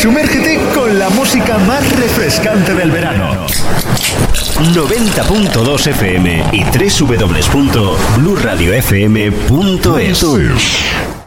Sumérgete con la música más refrescante del verano. 90.2 FM y www.bluradiofm.es.